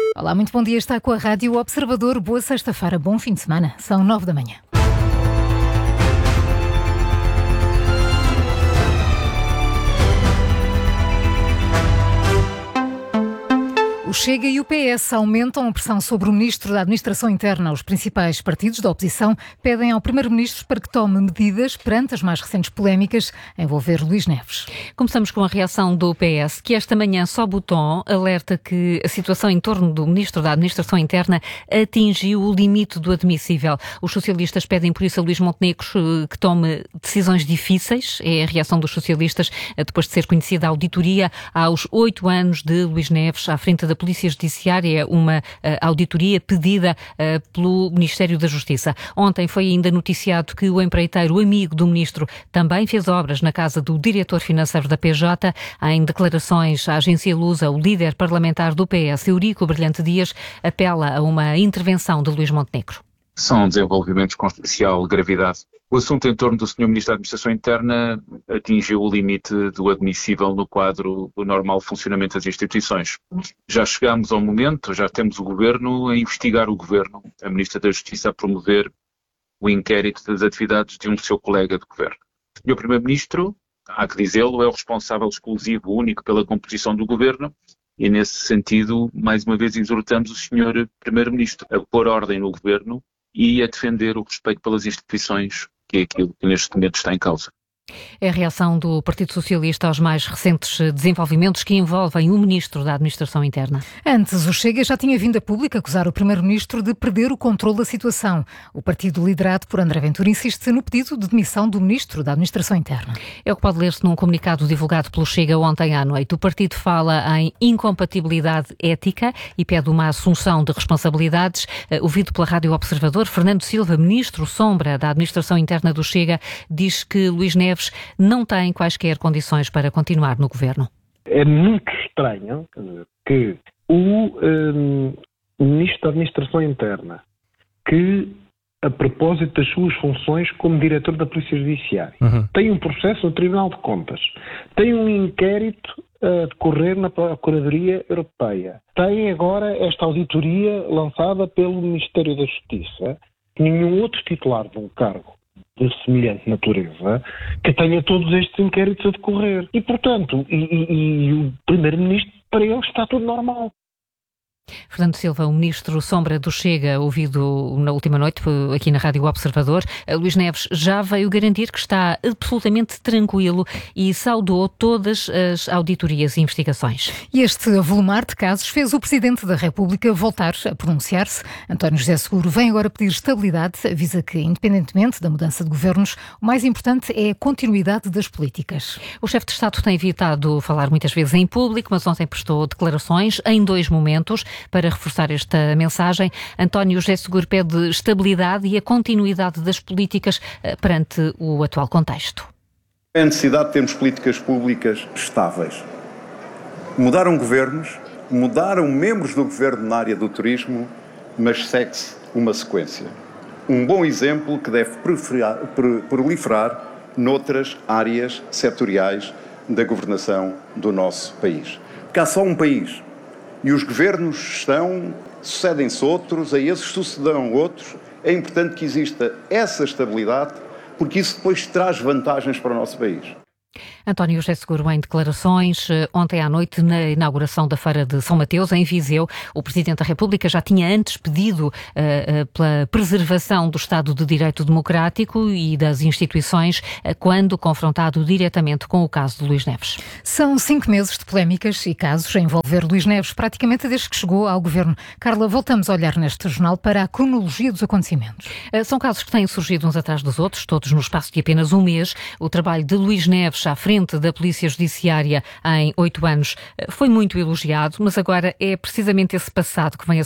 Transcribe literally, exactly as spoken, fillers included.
Olá, muito bom dia. Está com a Rádio Observador. Boa sexta-feira, bom fim de semana. São nove da manhã. O Chega e o P S aumentam a pressão sobre o Ministro da Administração Interna. Os principais partidos da oposição pedem ao Primeiro-Ministro para que tome medidas perante as mais recentes polémicas a envolver Luís Neves. Começamos com a reação do P S, que esta manhã sobe o tom, alerta que a situação em torno do Ministro da Administração Interna atingiu o limite do admissível. Os socialistas pedem por isso a Luís Montenegro que tome decisões difíceis. É a reação dos socialistas depois de ser conhecida a auditoria aos oito anos de Luís Neves à frente da Polícia Judiciária, uma uh, auditoria pedida uh, pelo Ministério da Justiça. Ontem foi ainda noticiado que o empreiteiro amigo do Ministro também fez obras na casa do diretor financeiro da P J. Em declarações à agência Lusa, o líder parlamentar do P S, Eurico Brilhante Dias, apela a uma intervenção de Luís Montenegro. São desenvolvimentos com especial gravidade. O assunto em torno do senhor Ministro da Administração Interna atingiu o limite do admissível no quadro do normal funcionamento das instituições. Já chegamos ao momento, já temos o Governo a investigar o Governo, a Ministra da Justiça a promover o inquérito das atividades de um seu colega de Governo. O senhor Primeiro-Ministro, há que dizê-lo, é o responsável exclusivo, único pela composição do Governo e, nesse sentido, mais uma vez exortamos o senhor Primeiro-Ministro a pôr ordem no Governo e a defender o respeito pelas instituições, que é aquilo que neste momento está em causa. É a reação do Partido Socialista aos mais recentes desenvolvimentos que envolvem o Ministro da Administração Interna. Antes, o Chega já tinha vindo a público acusar o Primeiro-Ministro de perder o controle da situação. O partido liderado por André Ventura insiste no pedido de demissão do Ministro da Administração Interna. É o que pode ler-se num comunicado divulgado pelo Chega ontem à noite. O partido fala em incompatibilidade ética e pede uma assunção de responsabilidades. Ouvido pela Rádio Observador, Fernando Silva, Ministro Sombra da Administração Interna do Chega, diz que Luís Neves não tem quaisquer condições para continuar no Governo. É muito estranho que o um, Ministro da Administração Interna, que a propósito das suas funções como diretor da Polícia Judiciária, uhum. tem um processo no Tribunal de Contas, tem um inquérito a decorrer na Procuradoria Europeia, tem agora esta auditoria lançada pelo Ministério da Justiça, que nenhum outro titular de um cargo de semelhante natureza, que tenha todos estes inquéritos a decorrer. E, portanto, e, e, e o Primeiro-Ministro, para ele, está tudo normal. Fernando Silva, o Ministro Sombra do Chega, ouvido na última noite aqui na Rádio Observador, Luís Neves já veio garantir que está absolutamente tranquilo e saudou todas as auditorias e investigações. E este avolumar de casos fez o Presidente da República voltar a pronunciar-se. António José Seguro vem agora pedir estabilidade, avisa que, independentemente da mudança de governos, o mais importante é a continuidade das políticas. O chefe de Estado tem evitado falar muitas vezes em público, mas ontem prestou declarações em dois momentos. Para reforçar esta mensagem, António José Seguro pede estabilidade e a continuidade das políticas perante o atual contexto. É a necessidade de termos políticas públicas estáveis. Mudaram governos, mudaram membros do governo na área do turismo, mas segue-se uma sequência. Um bom exemplo que deve proliferar noutras áreas setoriais da governação do nosso país. Porque há só um país. E os governos estão, sucedem-se outros, a esses sucederão outros. É importante que exista essa estabilidade, porque isso depois traz vantagens para o nosso país. António José Seguro em declarações ontem à noite na inauguração da Feira de São Mateus, em Viseu. O Presidente da República já tinha antes pedido uh, uh, pela preservação do Estado de Direito Democrático e das instituições uh, quando confrontado diretamente com o caso de Luís Neves. São cinco meses de polémicas e casos a envolver Luís Neves, praticamente desde que chegou ao Governo. Carla, voltamos a olhar neste jornal para a cronologia dos acontecimentos. Uh, são casos que têm surgido uns atrás dos outros, todos no espaço de apenas um mês. O trabalho de Luís Neves à frente da Polícia Judiciária em oito anos foi muito elogiado, mas agora é precisamente esse passado que vem a